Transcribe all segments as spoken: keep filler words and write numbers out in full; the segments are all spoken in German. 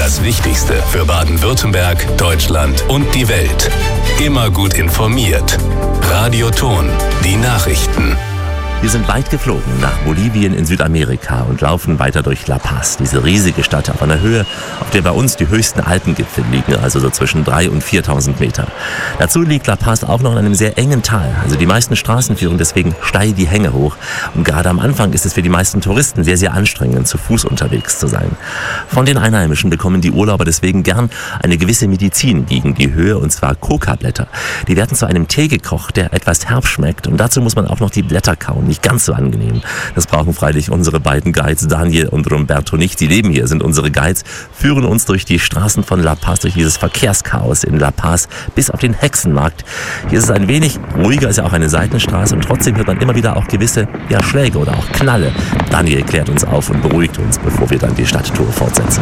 Das Wichtigste für Baden-Württemberg, Deutschland und die Welt. Immer gut informiert. Radio Thon, die Nachrichten. Wir sind weit geflogen nach Bolivien in Südamerika und laufen weiter durch La Paz, diese riesige Stadt auf einer Höhe, auf der bei uns die höchsten Alpengipfel liegen, also so zwischen dreitausend und viertausend Meter. Dazu liegt La Paz auch noch in einem sehr engen Tal, also die meisten Straßen führen deswegen steil die Hänge hoch und gerade am Anfang ist es für die meisten Touristen sehr, sehr anstrengend, zu Fuß unterwegs zu sein. Von den Einheimischen bekommen die Urlauber deswegen gern eine gewisse Medizin gegen die Höhe, und zwar Coca-Blätter. Die werden zu einem Tee gekocht, der etwas herb schmeckt und dazu muss man auch noch die Blätter kauen. Nicht ganz so angenehm. Das brauchen freilich unsere beiden Guides, Daniel und Roberto nicht. Sie leben hier, sind unsere Guides, führen uns durch die Straßen von La Paz, durch dieses Verkehrschaos in La Paz bis auf den Hexenmarkt. Hier ist es ein wenig ruhiger, ist ja auch eine Seitenstraße und trotzdem hört man immer wieder auch gewisse ja, Schläge oder auch Knalle. Daniel klärt uns auf und beruhigt uns, bevor wir dann die Stadttour fortsetzen.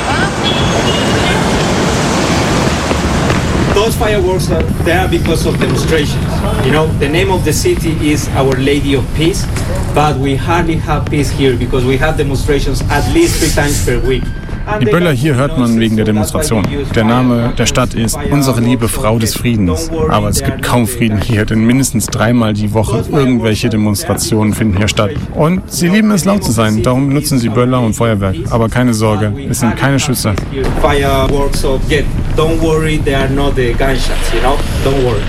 Those fireworks are there because of demonstrations. You know, the name of the city is Our Lady of Peace, but we hardly have peace here because we have demonstrations at least three times per week. Die Böller hier hört man wegen der Demonstration. Der Name der Stadt ist Unsere liebe Frau des Friedens. Aber es gibt kaum Frieden hier, denn mindestens dreimal die Woche irgendwelche Demonstrationen finden hier statt. Und sie lieben es, laut zu sein, darum benutzen sie Böller und Feuerwerk. Aber keine Sorge, es sind keine Schüsse. Fireworks, so yeah, don't worry, they are not the gunshots, you know, don't worry.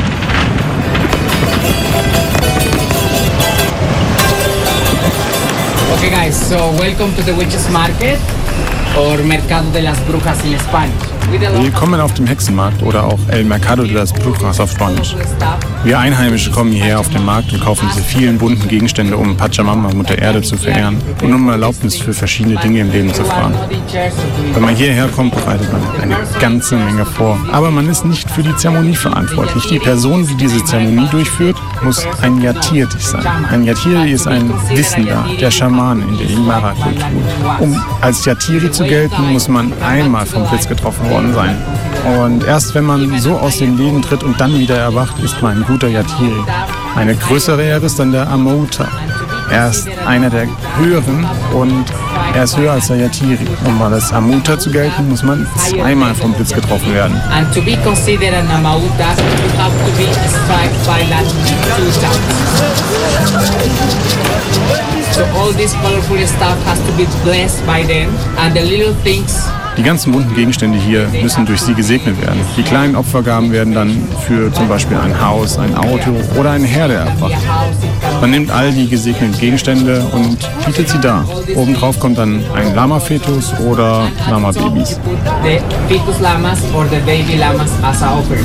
Okay guys, so welcome to the Witches Market or Mercado de las Brujas in Spanish. Willkommen auf dem Hexenmarkt oder auch El Mercado de las Brujas auf Spanisch. Wir Einheimische kommen hierher auf den Markt und kaufen diese vielen bunten Gegenstände, um Pachamama, Mutter Erde, zu verehren und um Erlaubnis für verschiedene Dinge im Leben zu fragen. Wenn man hierher kommt, bereitet man eine ganze Menge vor. Aber man ist nicht für die Zeremonie verantwortlich. Die Person, die diese Zeremonie durchführt, muss ein Yatiri sein. Ein Yatiri ist ein Wissender, der Schamane in der Aymara-Kultur. Um als Yatiri zu gelten, muss man einmal vom Blitz getroffen worden sein. Und erst wenn man so aus dem Leben tritt und dann wieder erwacht, ist man ein guter Yatiri. Eine größere Ehre ist dann der Amauta. Er ist einer der höheren und er ist höher als der Yatiri. Um als Amauta zu gelten, muss man zweimal vom Blitz getroffen werden. And to be considered an Amauta, you have to be struck by lightning two times. So all this colorful stuff has to be blessed by them and the little things. Die ganzen bunten Gegenstände hier müssen durch sie gesegnet werden. Die kleinen Opfergaben werden dann für zum Beispiel ein Haus, ein Auto oder eine Herde erbracht. Man nimmt all die gesegneten Gegenstände und bietet sie dar. Obendrauf kommt dann ein Lama-Fetus oder Lama-Babys. The fetus llamas or the baby llamas as a offering.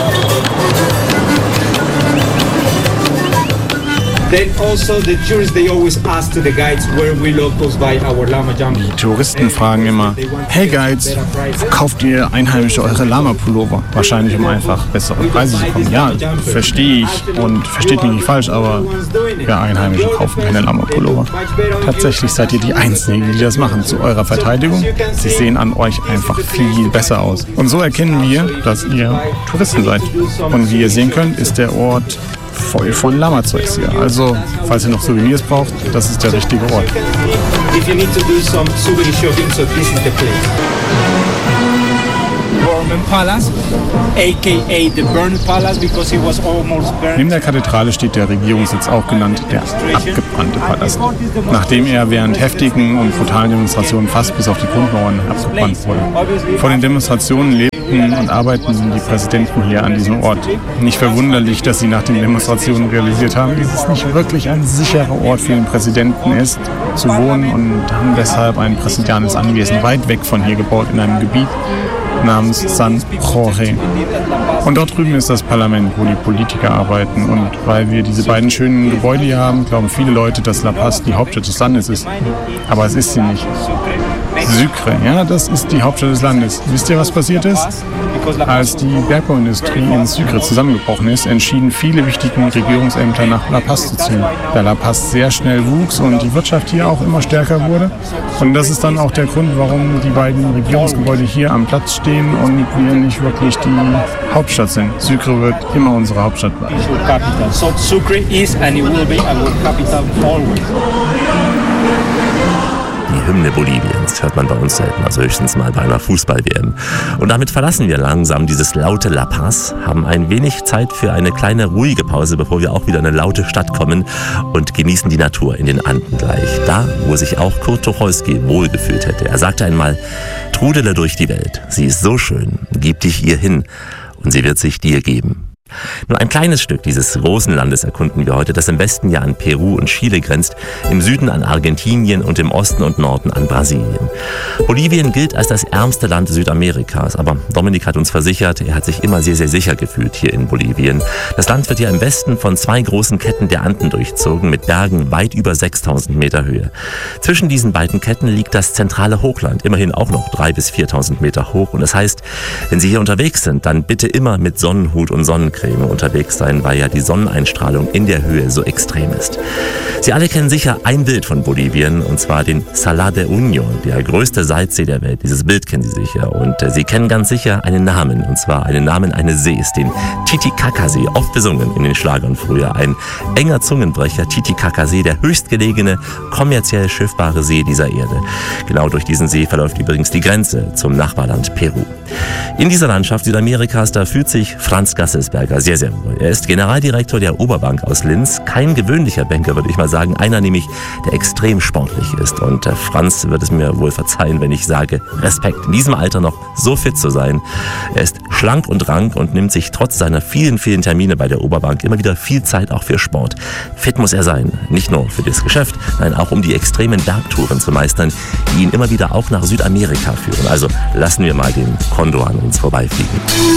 Then also the tourists, they always ask to the guides where we locals buy our Lama Jumbo. Die Touristen fragen immer, hey Guides, wo kauft ihr Einheimische eure Lama-Pullover? Wahrscheinlich um einfach bessere Preise zu bekommen. Ja, verstehe ich und versteht mich nicht falsch, aber wir Einheimische kaufen keine Lama-Pullover. Tatsächlich seid ihr die Einzigen, die das machen. Zu eurer Verteidigung, sie sehen an euch einfach viel besser aus. Und so erkennen wir, dass ihr Touristen seid. Und wie ihr sehen könnt, ist der Ort voll von Lama-Zeugs hier. Also, falls ihr noch Souvenirs braucht, das ist der richtige Ort. If you need to do some souvenir shopping, so this is the place. Burning Palace, aka the Burned Palace, because it was almost burned. Neben der Kathedrale steht der Regierungssitz, auch genannt der abgebrannte Palast, nachdem er während heftigen und brutalen Demonstrationen fast bis auf die Grundmauern abgebrannt wurde. Vor den Demonstrationen lebten und arbeiten die Präsidenten hier an diesem Ort. Nicht verwunderlich, dass sie nach den Demonstrationen realisiert haben, dass es nicht wirklich ein sicherer Ort für den Präsidenten ist, zu wohnen, und haben deshalb ein präsidiales Anwesen weit weg von hier gebaut in einem Gebiet namens San Jorge. Und dort drüben ist das Parlament, wo die Politiker arbeiten. Und weil wir diese beiden schönen Gebäude hier haben, glauben viele Leute, dass La Paz die Hauptstadt des Landes ist. Aber es ist sie nicht. Sucre, ja, das ist die Hauptstadt des Landes. Wisst ihr, was passiert ist? Als die Bergbauindustrie in Sucre zusammengebrochen ist, entschieden viele wichtige Regierungsämter nach La Paz zu ziehen. Da La Paz sehr schnell wuchs und die Wirtschaft hier auch immer stärker wurde. Und das ist dann auch der Grund, warum die beiden Regierungsgebäude hier am Platz stehen und wir nicht wirklich die Hauptstadt sind. Sucre wird immer unsere Hauptstadt bleiben. So Sucre is and it will be our capital always. Die Hymne Boliviens. Hört man bei uns selten, also höchstens mal bei einer Fußball-W M. Und damit verlassen wir langsam dieses laute La Paz, haben ein wenig Zeit für eine kleine ruhige Pause, bevor wir auch wieder in eine laute Stadt kommen und genießen die Natur in den Anden gleich. Da, wo sich auch Kurt Tucholsky wohlgefühlt hätte. Er sagte einmal: Trudele durch die Welt, sie ist so schön, gib dich ihr hin und sie wird sich dir geben. Nur ein kleines Stück dieses großen Landes erkunden wir heute, das im Westen ja an Peru und Chile grenzt, im Süden an Argentinien und im Osten und Norden an Brasilien. Bolivien gilt als das ärmste Land Südamerikas, aber Dominik hat uns versichert, er hat sich immer sehr, sehr sicher gefühlt hier in Bolivien. Das Land wird ja im Westen von zwei großen Ketten der Anden durchzogen, mit Bergen weit über sechstausend Meter Höhe. Zwischen diesen beiden Ketten liegt das zentrale Hochland, immerhin auch noch dreitausend bis viertausend Meter hoch. Und das heißt, wenn Sie hier unterwegs sind, dann bitte immer mit Sonnenhut und Sonnencreme unterwegs sein, weil ja die Sonneneinstrahlung in der Höhe so extrem ist. Sie alle kennen sicher ein Bild von Bolivien, und zwar den Salar de Uyuni, der größte Salzsee der Welt. Dieses Bild kennen Sie sicher. Und Sie kennen ganz sicher einen Namen, und zwar einen Namen eines Sees, den Titicacasee, oft besungen in den Schlagern früher. Ein enger Zungenbrecher, Titicacasee, der höchstgelegene, kommerziell schiffbare See dieser Erde. Genau durch diesen See verläuft übrigens die Grenze zum Nachbarland Peru. In dieser Landschaft Südamerikas, da fühlt sich Franz Gasselsberger sehr, sehr wohl. Er ist Generaldirektor der Oberbank aus Linz. Kein gewöhnlicher Banker, würde ich mal sagen. Einer nämlich, der extrem sportlich ist. Und äh, Franz wird es mir wohl verzeihen, wenn ich sage, Respekt, in diesem Alter noch so fit zu sein. Er ist schlank und rank und nimmt sich trotz seiner vielen, vielen Termine bei der Oberbank immer wieder viel Zeit auch für Sport. Fit muss er sein. Nicht nur für das Geschäft, nein, auch um die extremen Bergtouren zu meistern, die ihn immer wieder auch nach Südamerika führen. Also lassen wir mal den Kondor an uns vorbeifliegen.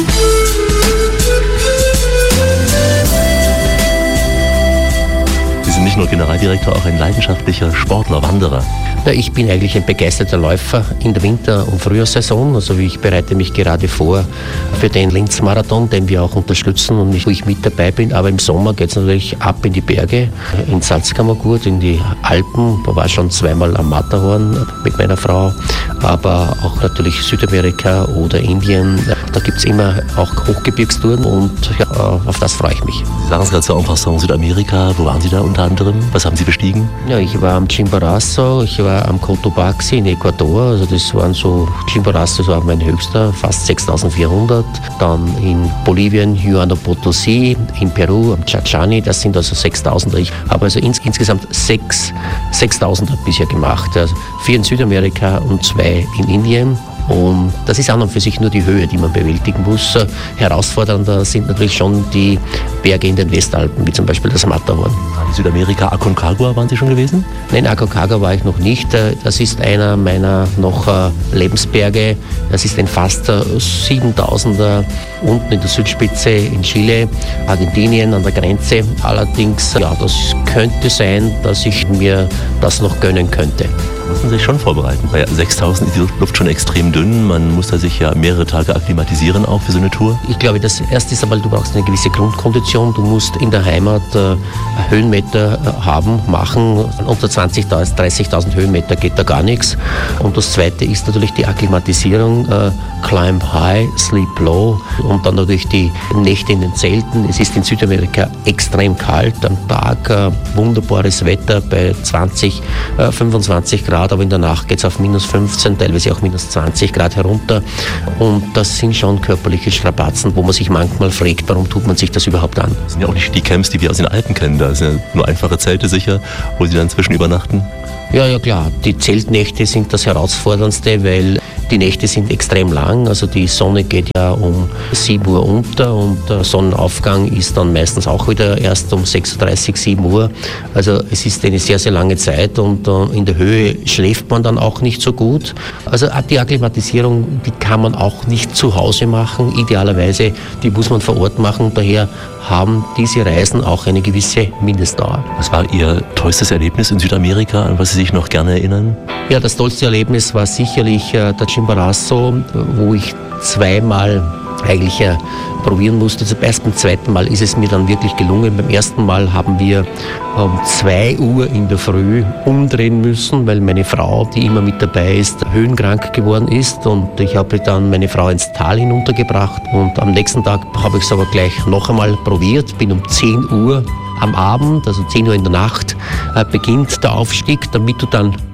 Sie sind nicht nur Generaldirektor, auch ein leidenschaftlicher Sportler, Wanderer. Ja, ich bin eigentlich ein begeisterter Läufer in der Winter- und Frühjahrssaison. Also ich bereite mich gerade vor für den Linz-Marathon, den wir auch unterstützen und wo ich mit dabei bin. Aber im Sommer geht es natürlich ab in die Berge, in Salzkammergut, in die Alpen. Ich war schon zweimal am Matterhorn mit meiner Frau, aber auch natürlich Südamerika oder Indien. Da gibt es immer auch Hochgebirgstouren und ja, auf das freue ich mich. Sie sagen es gerade so en passant, Südamerika. Wo waren Sie da unter anderem? Was haben Sie bestiegen? Ja, ich war am Chimborazo, ich war am Cotopaxi in Ecuador, also das waren so, Chimborazo war mein höchster, fast sechstausendvierhundert. Dann in Bolivien, Huayno Potosí, in Peru, am Chachani, das sind also sechstausender. Ich habe also ins, insgesamt sechs, sechstausender bisher gemacht. Also vier in Südamerika und zwei in Indien. Und das ist an und für sich nur die Höhe, die man bewältigen muss. Herausfordernder sind natürlich schon die Berge in den Westalpen, wie zum Beispiel das Matterhorn. In Südamerika, Aconcagua, waren Sie schon gewesen? Nein, Aconcagua war ich noch nicht. Das ist einer meiner noch Lebensberge. Das ist ein fast siebentausender unten in der Südspitze in Chile, Argentinien an der Grenze. Allerdings, ja, das könnte sein, dass ich mir das noch gönnen könnte. Da muss man sich schon vorbereiten. Bei sechstausend ist die Luft schon extrem dünn. Man muss da sich ja mehrere Tage akklimatisieren auch für so eine Tour. Ich glaube, das erste ist aber, du brauchst eine gewisse Grundkondition. Du musst in der Heimat äh, Höhenmeter haben, machen. Unter zwanzigtausend, dreißigtausend Höhenmeter geht da gar nichts. Und das zweite ist natürlich die Akklimatisierung. Äh, climb high, sleep low. Und dann natürlich die Nächte in den Zelten. Es ist in Südamerika extrem kalt. Am Tag äh, wunderbares Wetter bei zwanzig, äh, fünfundzwanzig Grad. Aber in der Nacht geht es auf minus fünfzehn, teilweise auch minus zwanzig Grad herunter. Und das sind schon körperliche Strapazen, wo man sich manchmal fragt, warum tut man sich das überhaupt an. Das sind ja auch nicht die Camps, die wir aus den Alpen kennen. Da sind ja nur einfache Zelte sicher, wo Sie dann zwischen übernachten. Ja, ja klar. Die Zeltnächte sind das Herausforderndste, weil die Nächte sind extrem lang. Also die Sonne geht ja um sieben Uhr unter und der Sonnenaufgang ist dann meistens auch wieder erst um sechs Uhr dreißig, sieben Uhr. Also es ist eine sehr, sehr lange Zeit und in der Höhe schläft man dann auch nicht so gut. Also die Akklimatisierung, die kann man auch nicht zu Hause machen. Idealerweise, die muss man vor Ort machen. Daher haben diese Reisen auch eine gewisse Mindestdauer. Was war Ihr tollstes Erlebnis in Südamerika, an was Sie sich noch gerne erinnern? Ja, das tollste Erlebnis war sicherlich äh, der Chimborazo, wo ich zweimal eigentlich äh, probieren musste. Also erst beim zweiten Mal ist es mir dann wirklich gelungen. Beim ersten Mal haben wir um zwei Uhr in der Früh umdrehen müssen, weil meine Frau, die immer mit dabei ist, höhenkrank geworden ist. Und ich habe dann meine Frau ins Tal hinuntergebracht. Und am nächsten Tag habe ich es aber gleich noch einmal probiert. Bin um zehn Uhr am Abend, also zehn Uhr in der Nacht, äh, beginnt der Aufstieg, damit du dann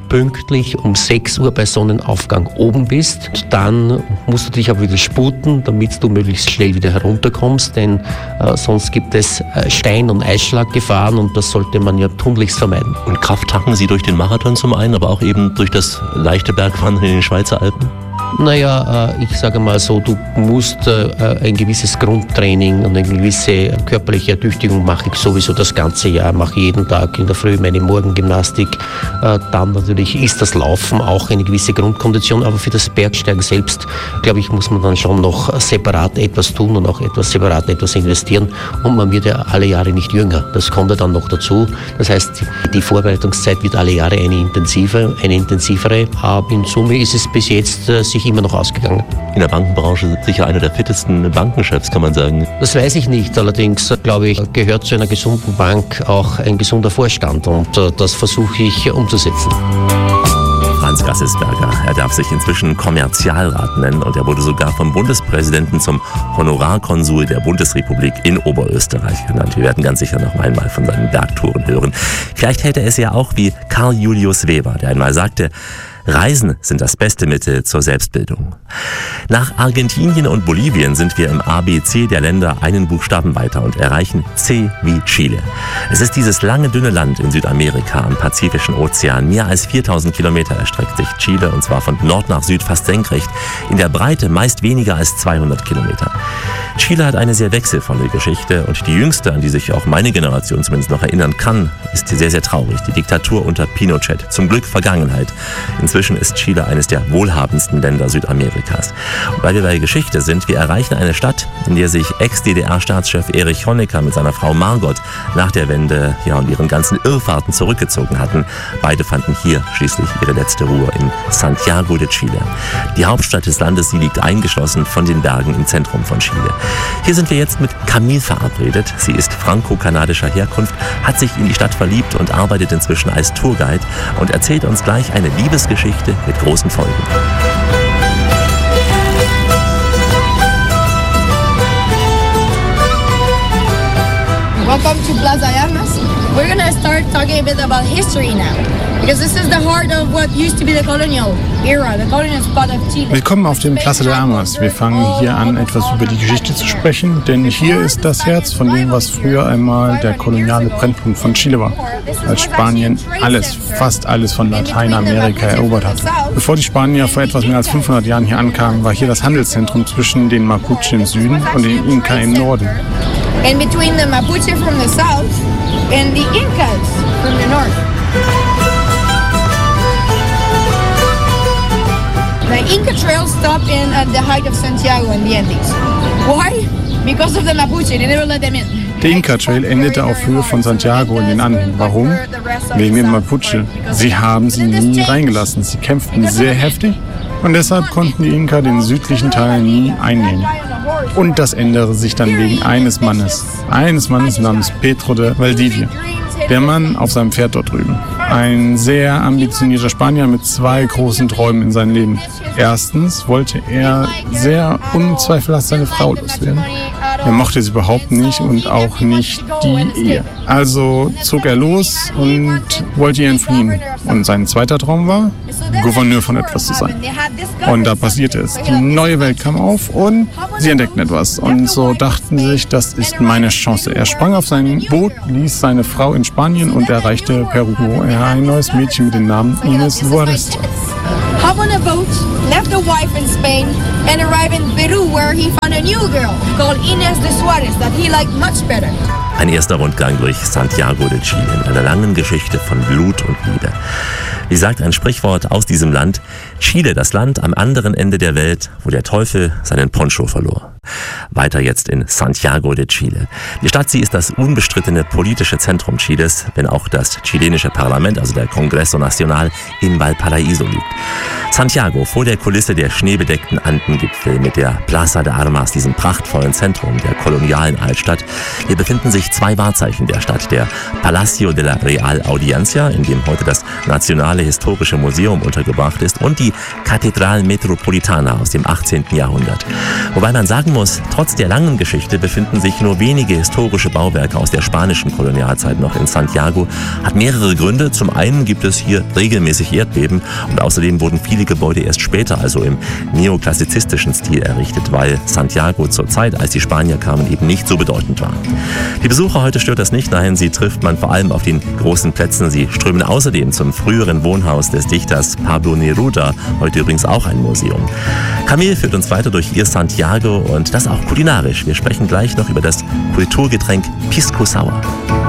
pünktlich um sechs Uhr bei Sonnenaufgang oben bist. Und dann musst du dich aber wieder sputen, damit du möglichst schnell wieder herunterkommst, denn äh, sonst gibt es äh, Stein- und Eisschlaggefahren und das sollte man ja tunlichst vermeiden. Und Kraft tanken Sie durch den Marathon zum einen, aber auch eben durch das leichte Bergwandern in den Schweizer Alpen? Naja, ich sage mal so, du musst ein gewisses Grundtraining und eine gewisse körperliche Ertüchtigung mache ich sowieso das ganze Jahr, mache jeden Tag in der Früh meine Morgengymnastik. Dann natürlich ist das Laufen auch eine gewisse Grundkondition, aber für das Bergsteigen selbst, glaube ich, muss man dann schon noch separat etwas tun und auch etwas separat etwas investieren und man wird ja alle Jahre nicht jünger. Das kommt ja dann noch dazu. Das heißt, die Vorbereitungszeit wird alle Jahre eine intensive, eine intensivere, aber in Summe ist es bis jetzt sich immer noch ausgegangen. In der Bankenbranche sicher einer der fittesten Bankenchefs, kann man sagen. Das weiß ich nicht. Allerdings, glaube ich, gehört zu einer gesunden Bank auch ein gesunder Vorstand und das versuche ich umzusetzen. Franz Gasselsberger, er darf sich inzwischen Kommerzialrat nennen und er wurde sogar vom Bundespräsidenten zum Honorarkonsul der Bundesrepublik in Oberösterreich genannt. Wir werden ganz sicher noch einmal von seinen Bergtouren hören. Vielleicht hält er es ja auch wie Karl Julius Weber, der einmal sagte, Reisen sind das beste Mittel zur Selbstbildung. Nach Argentinien und Bolivien sind wir im A B C der Länder einen Buchstaben weiter und erreichen C wie Chile. Es ist dieses lange, dünne Land in Südamerika am Pazifischen Ozean. Mehr als viertausend Kilometer erstreckt sich Chile und zwar von Nord nach Süd fast senkrecht. In der Breite meist weniger als zweihundert Kilometer. Chile hat eine sehr wechselvolle Geschichte und die jüngste, an die sich auch meine Generation zumindest noch erinnern kann, ist sehr, sehr traurig. Die Diktatur unter Pinochet. Zum Glück Vergangenheit. Inzwischen ist Chile eines der wohlhabendsten Länder Südamerikas. Und weil wir bei Geschichte sind, wir erreichen eine Stadt, in der sich Ex-D D R-Staatschef Erich Honecker mit seiner Frau Margot nach der Wende ja, und ihren ganzen Irrfahrten zurückgezogen hatten. Beide fanden hier schließlich ihre letzte Ruhe in Santiago de Chile. Die Hauptstadt des Landes, sie liegt eingeschlossen von den Bergen im Zentrum von Chile. Hier sind wir jetzt mit Camille verabredet. Sie ist franco-kanadischer Herkunft, hat sich in die Stadt verliebt und arbeitet inzwischen als Tourguide und erzählt uns gleich eine Liebesgeschichte mit großen Folgen. Welcome to Plaza Armas. We're going to start talking a bit about history now, because this is the heart of what used to be the colonial era, the colonial spot of Chile. Willkommen auf dem Plaza de Armas. Wir fangen hier an, etwas über die Geschichte zu sprechen, denn hier ist das Herz von dem, was früher einmal der koloniale Brennpunkt von Chile war, als Spanien alles, fast alles von Lateinamerika erobert hat. Bevor die Spanier vor etwas mehr als fünfhundert Jahren hier ankamen, war hier das Handelszentrum zwischen den Mapuche im Süden und den Inka im Norden. And between the Mapuche from the south and the Incas from the north. The Inca Trail stopped in at the height of Santiago in the Andes. Why? Because of the Mapuche. They never let them in. Der Inca Trail endete auf Höhe von Santiago in den Anden. Warum? Wegen den Mapuche. Sie haben sie nie reingelassen. Sie kämpften sehr heftig und deshalb konnten die Inka den südlichen Teil nie einnehmen. Und das änderte sich dann wegen eines Mannes. Eines Mannes namens Pedro de Valdivia. Der Mann auf seinem Pferd dort drüben. Ein sehr ambitionierter Spanier mit zwei großen Träumen in seinem Leben. Erstens wollte er sehr unzweifelhaft seine Frau loswerden. Er mochte sie überhaupt nicht und auch nicht die Ehe. Also zog er los und wollte ihr entfliehen. Und sein zweiter Traum war, Gouverneur von etwas zu sein. Und da passierte es. Die neue Welt kam auf und sie entdeckten etwas. Und so dachten sie sich, das ist meine Chance. Er sprang auf sein Boot, ließ seine Frau in Spanien und erreichte Peru, wo er ein neues Mädchen mit dem Namen Inés Juárez traf. Hop on a boat, left a wife in Spain, and arrived in Peru, where he found a new girl called Inés de Suárez that he liked much better. Ein erster Rundgang durch Santiago de Chile mit einer langen Geschichte von Blut und Liebe. Wie sagt ein Sprichwort aus diesem Land, Chile, das Land am anderen Ende der Welt, wo der Teufel seinen Poncho verlor. Weiter jetzt in Santiago de Chile. Die Stadt, sie ist das unbestrittene politische Zentrum Chiles, wenn auch das chilenische Parlament, also der Congreso Nacional, in Valparaíso liegt. Santiago, vor der Kulisse der schneebedeckten Andengipfel mit der Plaza de Armas, diesem prachtvollen Zentrum der kolonialen Altstadt. Hier befinden sich zwei Wahrzeichen der Stadt, der Palacio de la Real Audiencia, in dem heute das Nationale Historische Museum untergebracht ist, und die Catedral Metropolitana aus dem achtzehnten Jahrhundert. Wobei man sagen muss, Vamos, trotz der langen Geschichte befinden sich nur wenige historische Bauwerke aus der spanischen Kolonialzeit noch in Santiago. Hat mehrere Gründe. Zum einen gibt es hier regelmäßig Erdbeben und außerdem wurden viele Gebäude erst später, also im neoklassizistischen Stil errichtet, weil Santiago zur Zeit, als die Spanier kamen, eben nicht so bedeutend war. Die Besucher heute stört das nicht, nein, sie trifft man vor allem auf den großen Plätzen. Sie strömen außerdem zum früheren Wohnhaus des Dichters Pablo Neruda, heute übrigens auch ein Museum. Camille führt uns weiter durch ihr Santiago und das auch kulinarisch. Wir sprechen gleich noch über das Kulturgetränk Pisco Sour.